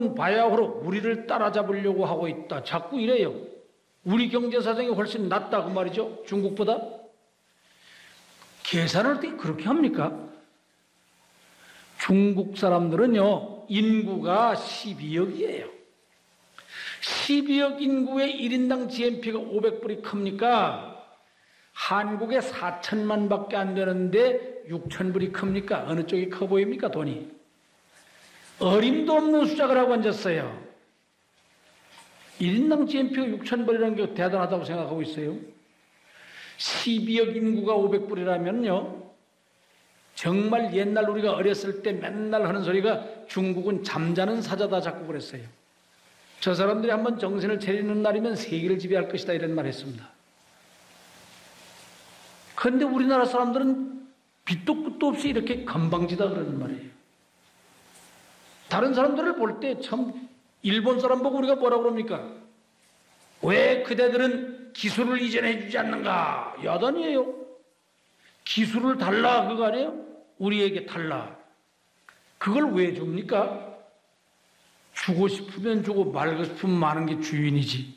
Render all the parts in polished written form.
바야흐로 우리를 따라잡으려고 하고 있다. 자꾸 이래요. 우리 경제사정이 훨씬 낫다 그 말이죠. 중국보다. 계산을 어떻게 그렇게 합니까? 중국 사람들은요, 인구가 12억이에요. 12억 인구의 1인당 GNP가 500불이 큽니까? 한국의 4천만 밖에 안 되는데 6천불이 큽니까? 어느 쪽이 커 보입니까, 돈이? 어림도 없는 수작을 하고 앉았어요. 1인당 GNP가 6천불이라는 게 대단하다고 생각하고 있어요. 12억 인구가 500불이라면요, 정말 옛날 우리가 어렸을 때 맨날 하는 소리가 중국은 잠자는 사자다 자꾸 그랬어요. 저 사람들이 한번 정신을 차리는 날이면 세계를 지배할 것이다 이런 말 했습니다. 그런데 우리나라 사람들은 빛도 끝도 없이 이렇게 건방지다 그러는 말이에요. 다른 사람들을 볼 때 참 일본 사람 보고 우리가 뭐라 그럽니까? 왜 그대들은 기술을 이전해 주지 않는가? 야단이에요. 기술을 달라 그거 아니에요? 우리에게 달라. 그걸 왜 줍니까? 주고 싶으면 주고 말고 싶으면 마는 게 주인이지.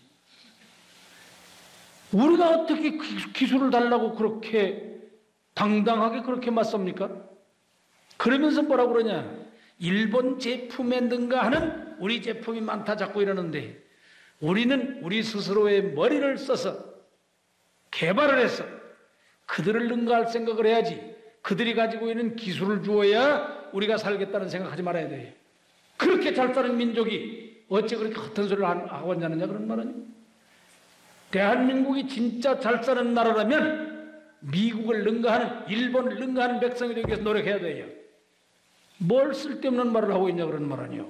우리가 어떻게 기술을 달라고 그렇게 당당하게 그렇게 맞섭니까? 그러면서 뭐라고 그러냐? 일본 제품에 능가하는 우리 제품이 많다 자꾸 이러는데, 우리는 우리 스스로의 머리를 써서 개발을 해서 그들을 능가할 생각을 해야지. 그들이 가지고 있는 기술을 주어야 우리가 살겠다는 생각하지 말아야 돼요. 그렇게 잘 사는 민족이 어째 그렇게 허튼 소리를 하고 앉았느냐 그런 말은. 대한민국이 진짜 잘 사는 나라라면 미국을 능가하는, 일본을 능가하는 백성이 되기 위해서 노력해야 돼요. 뭘 쓸데없는 말을 하고 있냐 그런 말 아니요.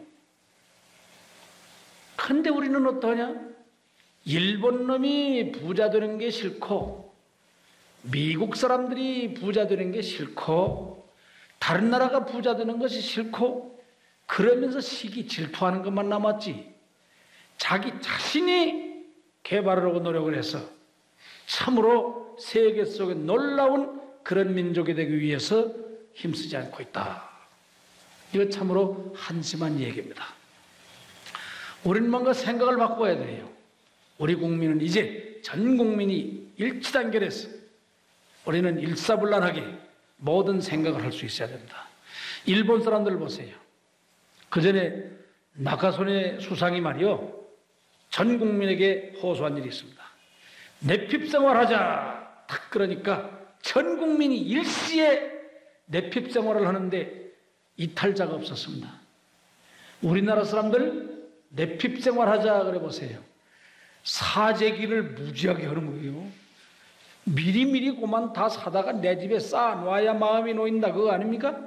근데 우리는 어떠하냐? 일본 놈이 부자 되는 게 싫고, 미국 사람들이 부자 되는 게 싫고, 다른 나라가 부자 되는 것이 싫고, 그러면서 시기 질투하는 것만 남았지. 자기 자신이 개발을 하고 노력을 해서 참으로 세계 속에 놀라운 그런 민족이 되기 위해서 힘쓰지 않고 있다. 이거 참으로 한심한 얘기입니다. 우리는 뭔가 생각을 바꿔야 돼요. 우리 국민은 이제 전 국민이 일치단결해서 우리는 일사불란하게 모든 생각을 할 수 있어야 됩니다. 일본 사람들 보세요. 그 전에 나카소네 수상이 말이요, 전 국민에게 호소한 일이 있습니다. 내핍생활하자. 딱 그러니까 전 국민이 일시에 내핍생활을 하는데 이탈자가 없었습니다. 우리나라 사람들 내핍생활하자 그래 보세요. 사재기를 무지하게 하는 거예요. 미리미리 그만 다 사다가 내 집에 쌓아놔야 마음이 놓인다 그거 아닙니까?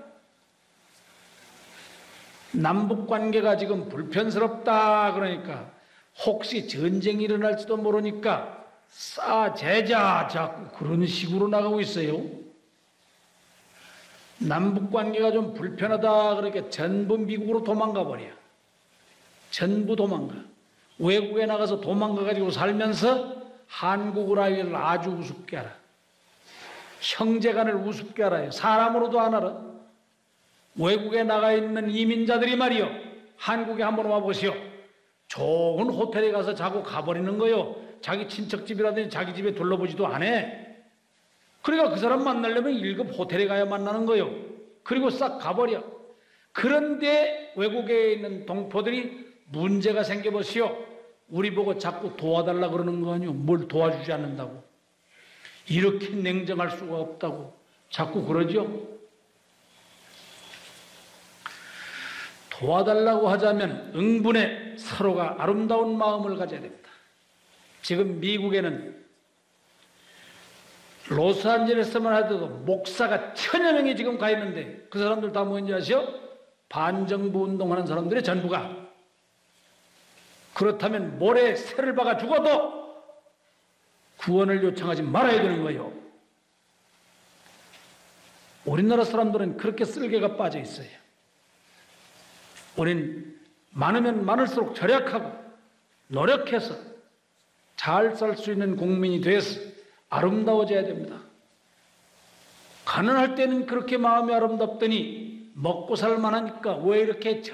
남북관계가 지금 불편스럽다 그러니까 혹시 전쟁이 일어날지도 모르니까 쌓아재자 자꾸 그런 식으로 나가고 있어요. 남북관계가 좀 불편하다 그러니까 전부 미국으로 도망가 버려. 전부 도망가. 외국에 나가서 도망가가지고 살면서 한국을 아주 우습게 알아. 형제간을 우습게 알아요. 사람으로도 안 알아. 외국에 나가 있는 이민자들이 말이요, 한국에 한번 와보시오. 좋은 호텔에 가서 자고 가버리는 거요. 자기 친척집이라든지 자기 집에 둘러보지도 않아. 그러니까 그 사람 만나려면 1급 호텔에 가야 만나는 거요. 그리고 싹 가버려. 그런데 외국에 있는 동포들이 문제가 생겨보시오. 우리 보고 자꾸 도와달라 그러는 거 아니오. 뭘 도와주지 않는다고. 이렇게 냉정할 수가 없다고 자꾸 그러죠. 도와달라고 하자면 응분에 서로가 아름다운 마음을 가져야 됩니다. 지금 미국에는 로스안젤레스만 하더라도 목사가 1000여 명이 지금 가 있는데 그 사람들 다 뭔지 아시오? 반정부 운동하는 사람들의 전부가. 그렇다면 모래 새를 박아 죽어도 구원을 요청하지 말아야 되는 거예요. 우리나라 사람들은 그렇게 쓸개가 빠져 있어요. 우린 많으면 많을수록 절약하고 노력해서 잘 살 수 있는 국민이 돼서 아름다워져야 됩니다. 가난할 때는 그렇게 마음이 아름답더니 먹고 살 만하니까 왜 이렇게